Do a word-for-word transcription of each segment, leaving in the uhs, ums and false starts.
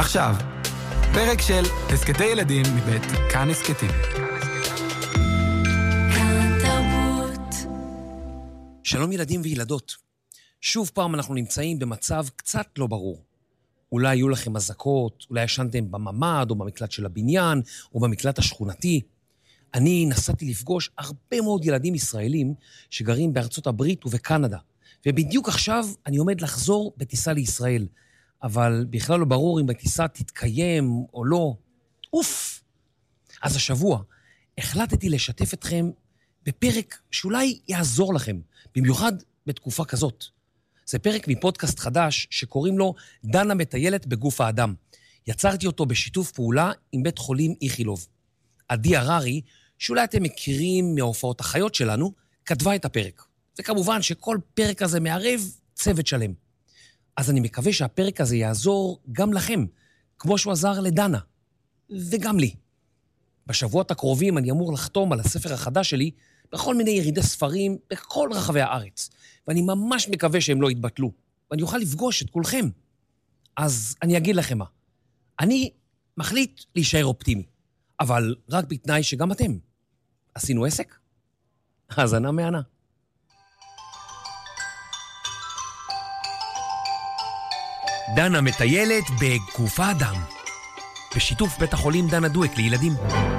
עכשיו, פרק של הסקטי ילדים מבית כאן הסקטים. שלום ילדים וילדות. שוב פעם אנחנו נמצאים במצב קצת לא ברור. אולי היו לכם אזעקות, אולי ישנתם בממ"ד או במקלט של הבניין או במקלט השכונתי. אני נסעתי לפגוש הרבה מאוד ילדים ישראלים שגרים בארצות הברית ובקנדה. ובדיוק עכשיו אני עומד לחזור בטיסה לישראל. אבל בכלל לא ברור אם הטיסה תתקיים או לא. אוף! אז השבוע החלטתי לשתף אתכם בפרק שאולי יעזור לכם, במיוחד בתקופה כזאת. זה פרק מפודקאסט חדש שקוראים לו דנה מטיילת בגוף האדם. יצרתי אותו בשיתוף פעולה עם בית חולים איכילוב. עדי הררי, שאולי אתם מכירים מההופעות החיות שלנו, כתבה את הפרק. וכמובן שכל פרק הזה מערב צוות שלם. אז אני מקווה שהפרק הזה יעזור גם לכם, כמו שהוא עזר לדנה, וגם לי. בשבועות הקרובים אני אמור לחתום על הספר החדש שלי בכל מיני ירידי ספרים בכל רחבי הארץ, ואני ממש מקווה שהם לא יתבטלו, ואני אוכל לפגוש את כולכם. אז אני אגיד לכם מה, אני מחליט להישאר אופטימי, אבל רק בתנאי שגם אתם. עשינו עסק? האזנה מהנה. דנה מטיילת בגוף האדם, בשיתוף בית החולים דנה דואק לילדים.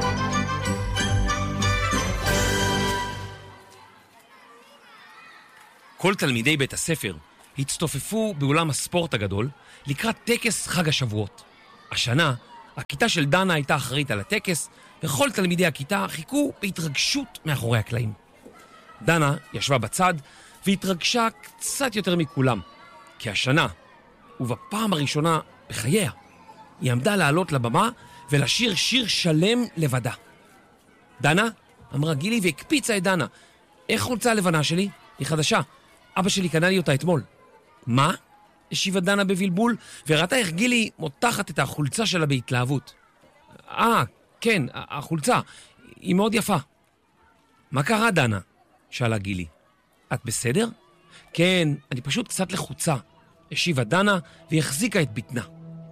כל תלמידי בית הספר הצטופפו באולם הספורט הגדול לקראת טקס חג השבועות. השנה, הכיתה של דנה הייתה אחראית על הטקס, וכל תלמידי הכיתה חיכו בהתרגשות מאחורי הקלעים. דנה ישבה בצד והתרגשה קצת יותר מכולם, כי השנה, ובפעם הראשונה בחייה, היא עמדה לעלות לבמה ולשיר שיר שלם לבדה. דנה? אמרה גילי והקפיצה את דנה. איך חולצה הלבנה שלי? היא חדשה. אבא שלי קנה לי אותה אתמול. מה? השיבה דנה בבלבול, וראתה איך גילי מותחת את החולצה שלה בהתלהבות. אה, כן, החולצה. היא מאוד יפה. מה קרה, דנה? שאלה גילי. את בסדר? כן, אני פשוט קצת לחוצה. השיבה דנה והחזיקה את בטנה.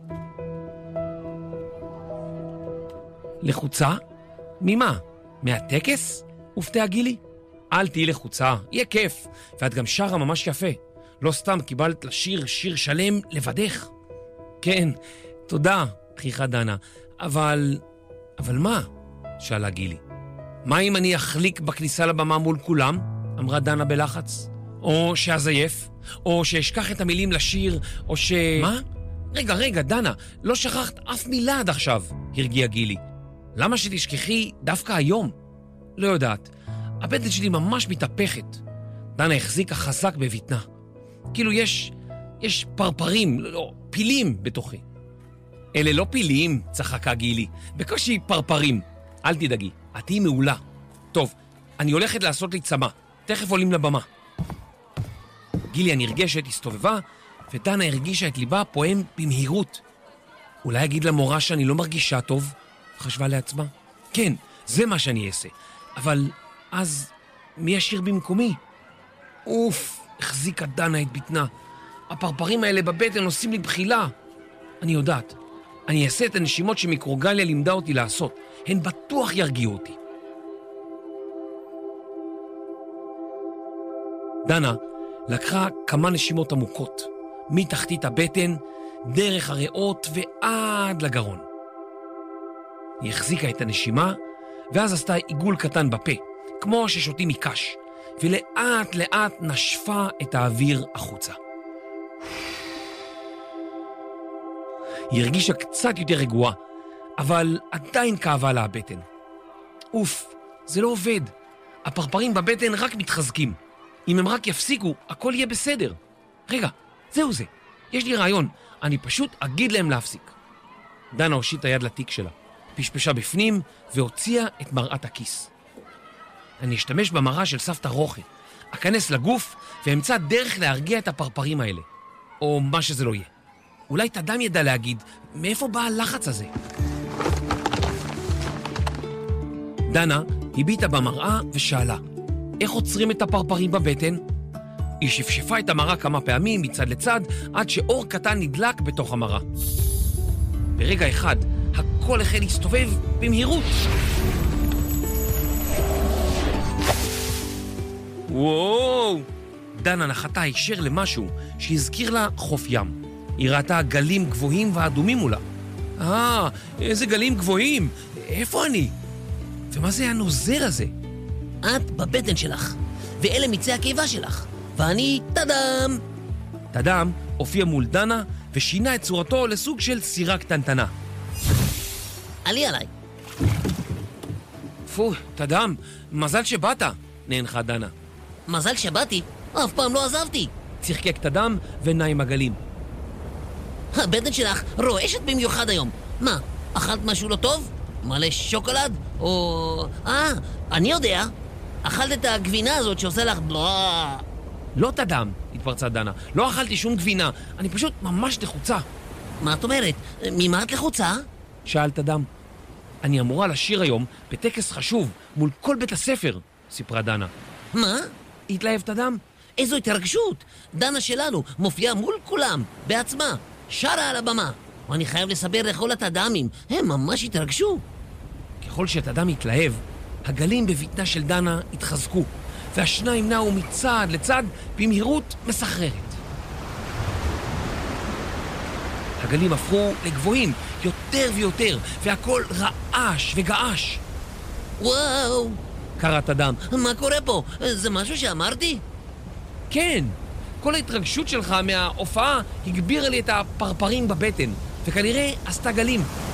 לחוצה? ממה? מהטקס? הופתעה גילי. אל תהי לחוצה, יהיה כיף, ואת גם שרה ממש יפה. לא סתם קיבלת לשיר שיר שלם לבדך. כן, תודה, חיכה דנה. אבל... אבל מה? שאלה גילי. מה אם אני אחליק בכניסה לבמה מול כולם? אמרה דנה בלחץ. או שאזייף, או שאשכח את המילים לשיר, או ש... מה? רגע, רגע, דנה, לא שכחת אף מילה עד עכשיו, הרגיעה גילי. למה שתשכחי דווקא היום? לא יודעת. הבטן שלי ממש מתהפכת. דנה החזיקה חזק בבטנה. כאילו יש... יש פרפרים, לא, פילים בתוכי. אלה לא פילים, צחקה גילי. בקושי פרפרים. אל תדאגי, את תהיי מעולה. טוב, אני הולכת לעשות לי צמה. תכף עולים לבמה. גילי הנרגשת הסתובבה, ודנה הרגישה את ליבה פועם במהירות. אולי אגיד למורה שאני לא מרגישה טוב? חשבה לעצמה. כן, זה מה שאני אעשה. אבל אז מי ישיר במקומי? אוף, החזיקה דנה את בטנה. הפרפרים האלה בבטן עושים לי בחילה. אני יודעת. אני אעשה את הנשימות שמיקרוגליה לימדה אותי לעשות. הן בטוח ירגיעו אותי. דנה לקחה כמה נשימות עמוקות, מתחתית הבטן, דרך הריאות ועד לגרון. היא החזיקה את הנשימה, ואז עשתה עיגול קטן בפה, כמו ששותים מקש, ולאט לאט נשפה את האוויר החוצה. היא הרגישה קצת יותר רגועה, אבל עדיין כאבה לה הבטן. אוף, זה לא עובד. הפרפרים בבטן רק מתחזקים. אם הם רק יפסיקו, הכל יהיה בסדר. רגע, זהו זה. יש לי רעיון. אני פשוט אגיד להם להפסיק. דנה הושיטה יד לתיק שלה, פשפשה בפנים והוציאה את מראת הכיס. אני אשתמש במראה של סבתא רוחי. אכנס לגוף ואמצא דרך להרגיע את הפרפרים האלה. או מה שזה לא יהיה. אולי תדם ידע להגיד מאיפה בא הלחץ הזה. דנה הביטה במראה ושאלה, איך עוצרים את הפרפרים בבטן? היא שפשפה את המראה כמה פעמים מצד לצד, עד שאור קטן נדלק בתוך המראה. ברגע אחד, הכל החל להסתובב במהירות. וואו! דנה נחתה הישר למשהו שהזכיר לה חוף ים. היא ראתה גלים גבוהים ואדומים מולה. אה, איזה גלים גבוהים! איפה אני? ומה זה הנוזר הזה? את בבטן שלך, ואלה מיצי הקיבה שלך, ואני טאדם! טאדם הופיע מול דנה ושינה את צורתו לסוג של סירה קטנטנה. עלי עליי. פו, טאדם, מזל שבאת, נענחה דנה. מזל שבאתי, אף פעם לא עזבתי. צחקק טאדם ונע עם הגלים. הבטן שלך רועשת במיוחד היום. מה, אכלת משהו לא טוב? מלא שוקולד? או... אה, אני יודע. אכלת את הגבינה הזאת שעושה לך בלאה. לא טאדם, התפרצה דנה. לא אכלתי שום גבינה, אני פשוט ממש לחוצה. מה את אומרת? ממה את לחוצה? שאל טאדם. אני אמורה לשיר היום בטקס חשוב מול כל בית הספר, סיפרה דנה. מה? התלהב טאדם. איזו התרגשות. דנה שלנו מופיעה מול כולם, בעצמה, שרה על הבמה. ואני חייב לספר לכל הטאדמים, הם ממש התרגשו. ככל שטאדם התלהב, הגלים בבטנה של דנה התחזקו, והשניים נעו מצד לצד במהירות מסחררת. הגלים הפכו לגבוהים יותר ויותר, והכל רעש וגעש. וואו! קרא טאדם. מה קורה פה? זה משהו שאמרתי? כן, כל ההתרגשות שלך מההופעה הגבירה לי את הפרפרים בבטן, וכנראה עשתה גלים.